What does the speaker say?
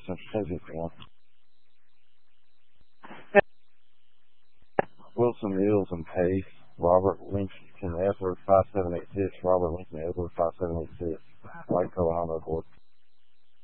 Central one. Wilson Mills and Pace, Robert Lincoln Edward 5786, Robert Lincoln Edward 5786, White Colorado Board.